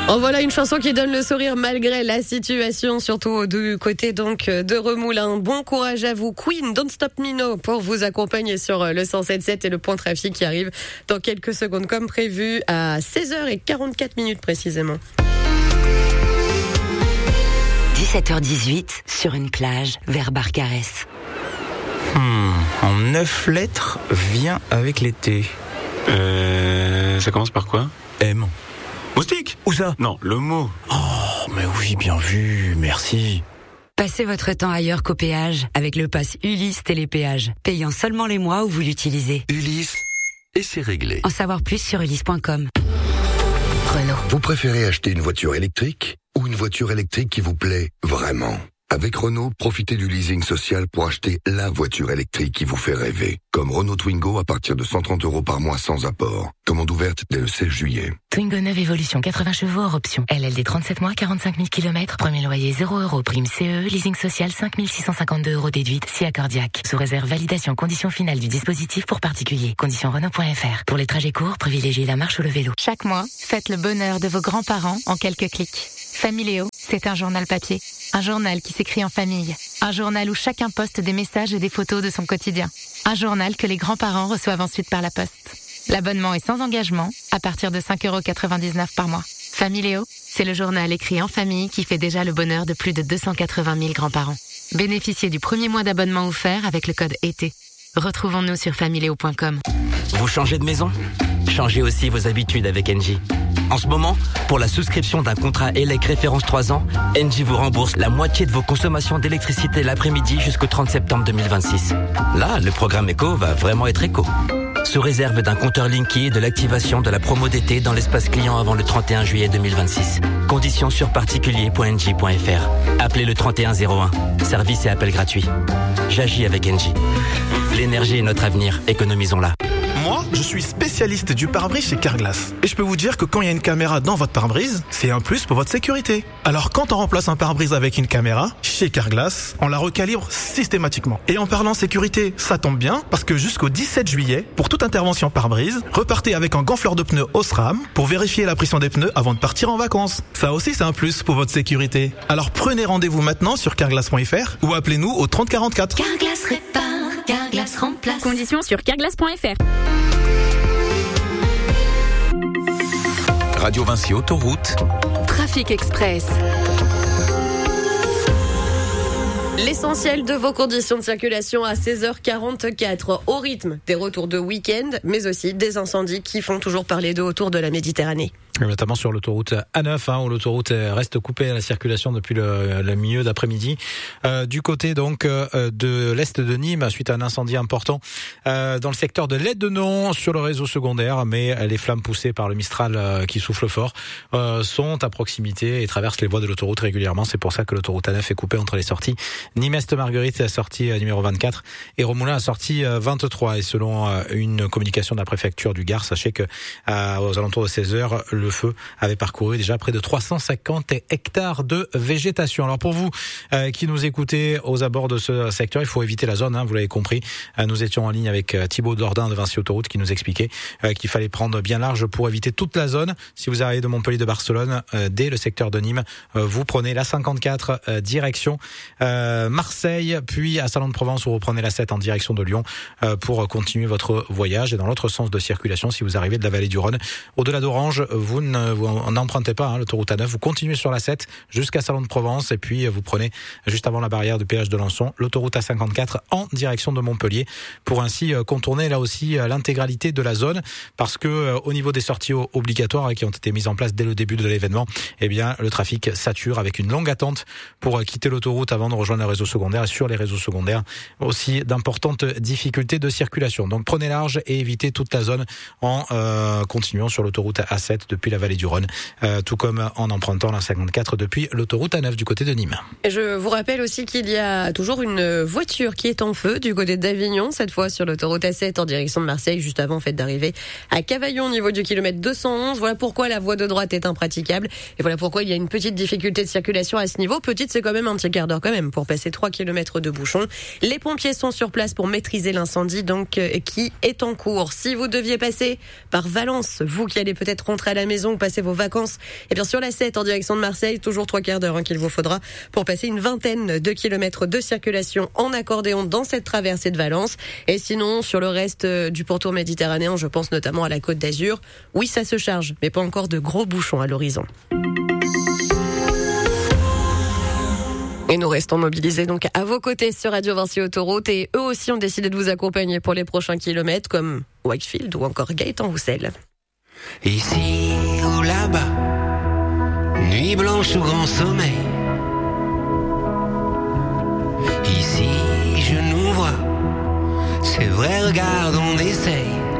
Oh voilà une chanson qui donne le sourire malgré la situation, surtout du côté donc de Remoulins. Bon courage à vous. Queen, Don't Stop Me Now pour vous accompagner sur le 107.7 et le point trafic qui arrive dans quelques secondes comme prévu à 16h44 précisément. 17h18 sur une plage vers Barcarès. En 9 lettres vient avec l'été. Ça commence par quoi? M. Moustique? Où ça? Non, le mot. Oh, mais oui, bien vu, merci. Passez votre temps ailleurs qu'au péage avec le pass Ulysse Télépéage, payant seulement les mois où vous l'utilisez. Ulysse, et c'est réglé. En savoir plus sur ulysse.com. Renault. Vous préférez acheter une voiture électrique ou une voiture électrique qui vous plaît vraiment? Avec Renault, profitez du leasing social pour acheter la voiture électrique qui vous fait rêver. Comme Renault Twingo à partir de 130 € par mois sans apport. Commande ouverte dès le 16 juillet. Twingo 9 Evolution, 80 chevaux hors option. LLD 37 mois, 45 000 km. Premier loyer 0 €. Prime CE. Leasing social 5 652 € déduite. Si accordiaque. Sous réserve validation conditions finales du dispositif pour particuliers. Conditions Renault.fr. Pour les trajets courts, privilégiez la marche ou le vélo. Chaque mois, faites le bonheur de vos grands-parents en quelques clics. Familéo, c'est un journal papier. Un journal qui s'écrit en famille. Un journal où chacun poste des messages et des photos de son quotidien. Un journal que les grands-parents reçoivent ensuite par la poste. L'abonnement est sans engagement, à partir de 5,99 € par mois. Familéo, c'est le journal écrit en famille qui fait déjà le bonheur de plus de 280 000 grands-parents. Bénéficiez du premier mois d'abonnement offert avec le code ET. Retrouvons-nous sur familéo.com. Vous changez de maison? Changez aussi vos habitudes avec Engie. En ce moment, pour la souscription d'un contrat ELEC référence 3 ans, Engie vous rembourse la moitié de vos consommations d'électricité l'après-midi jusqu'au 30 septembre 2026. Là, le programme éco va vraiment être éco. Sous réserve d'un compteur Linky et de l'activation de la promo d'été dans l'espace client avant le 31 juillet 2026. Conditions sur particulier.engie.fr. Appelez le 3101. Service et appel gratuit. J'agis avec Engie. L'énergie est notre avenir. Économisons-la. Moi, je suis spécialiste du pare-brise chez Carglass. Et je peux vous dire que quand il y a une caméra dans votre pare-brise, c'est un plus pour votre sécurité. Alors quand on remplace un pare-brise avec une caméra, chez Carglass, on la recalibre systématiquement. Et en parlant sécurité, ça tombe bien, parce que jusqu'au 17 juillet, pour toute intervention pare-brise, repartez avec un gonfleur de pneus Osram pour vérifier la pression des pneus avant de partir en vacances. Ça aussi, c'est un plus pour votre sécurité. Alors prenez rendez-vous maintenant sur carglass.fr ou appelez-nous au 30 44. Carglass répare, Carglass remplace. Conditions sur carglass.fr. Radio Vinci Autoroute. Trafic Express. L'essentiel de vos conditions de circulation à 16h44 au rythme des retours de week-end, mais aussi des incendies qui font toujours parler d'eux autour de la Méditerranée. Notamment sur l'autoroute A9, où l'autoroute reste coupée à la circulation depuis le milieu d'après-midi. Du côté donc de l'est de Nîmes, suite à un incendie important dans le secteur de l'Aidenon sur le réseau secondaire, mais les flammes poussées par le Mistral qui souffle fort sont à proximité et traversent les voies de l'autoroute régulièrement. C'est pour ça que l'autoroute A9 est coupée entre les sorties Nîmes-Est-Marguerite, la sortie numéro 24, et Remoulins, la sortie 23. Et selon une communication de la préfecture du Gard, sachez que aux alentours de 16h, le feu avait parcouru déjà près de 350 hectares de végétation. Alors pour vous qui nous écoutez aux abords de ce secteur, il faut éviter la zone, vous l'avez compris. Nous étions en ligne avec Thibaut Dordain de Vinci Autoroute qui nous expliquait qu'il fallait prendre bien large pour éviter toute la zone. Si vous arrivez de Montpellier, de Barcelone, dès le secteur de Nîmes, vous prenez la 54 direction Marseille, puis à Salon de Provence, vous reprenez la 7 en direction de Lyon pour continuer votre voyage. Et dans l'autre sens de circulation, si vous arrivez de la vallée du Rhône, au-delà d'Orange, vous n'empruntez pas l'autoroute A9, vous continuez sur la 7 jusqu'à Salon de Provence et puis vous prenez juste avant la barrière de péage de Lançon l'autoroute A54 en direction de Montpellier pour ainsi contourner là aussi l'intégralité de la zone, parce que au niveau des sorties obligatoires qui ont été mises en place dès le début de l'événement, eh bien le trafic sature avec une longue attente pour quitter l'autoroute avant de rejoindre le réseau secondaire, et sur les réseaux secondaires aussi d'importantes difficultés de circulation. Donc prenez large et évitez toute la zone en continuant sur l'autoroute A7 depuis la vallée du Rhône, tout comme en empruntant la 54 depuis l'autoroute A9 du côté de Nîmes. Et je vous rappelle aussi qu'il y a toujours une voiture qui est en feu du côté d'Avignon, cette fois sur l'autoroute A7 en direction de Marseille, juste avant d'arriver à Cavaillon au niveau du kilomètre 211. Voilà pourquoi la voie de droite est impraticable et voilà pourquoi il y a une petite difficulté de circulation à ce niveau. Petite, c'est quand même un petit quart d'heure quand même pour passer 3 km de bouchon. Les pompiers sont sur place pour maîtriser l'incendie donc qui est en cours. Si vous deviez passer par Valence, vous qui allez peut-être rentrer à la maison, maison ou passez vos vacances, et bien sûr la 7 en direction de Marseille, toujours 3 quarts d'heure qu'il vous faudra pour passer une vingtaine de kilomètres de circulation en accordéon dans cette traversée de Valence. Et sinon, sur le reste du pourtour méditerranéen, je pense notamment à la Côte d'Azur, oui ça se charge, mais pas encore de gros bouchons à l'horizon. Et nous restons mobilisés donc à vos côtés sur Radio Vinci Autoroute, et eux aussi ont décidé de vous accompagner pour les prochains kilomètres, comme Wakefield ou encore Gaëtan Roussel. Ici ou là-bas, nuit blanche ou grand sommeil. Ici je nous vois, c'est vrai, regarde, on essaye.